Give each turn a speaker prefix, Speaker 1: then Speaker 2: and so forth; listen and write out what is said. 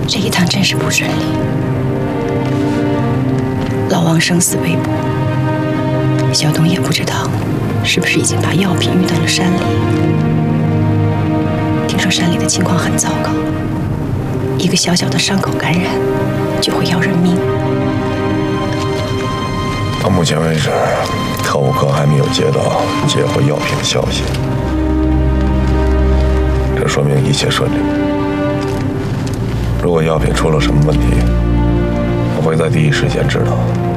Speaker 1: 这一趟真是不顺利。老王生死未卜，小东也不知道是不是已经把药品运到了山里。听说山里的情况很糟糕，一个小小的伤口感染就会要人命。
Speaker 2: 到目前为止，特务科还没有接到接获药品的消息，这说明一切顺利。如果药品出了什么问题，我会在第一时间知道。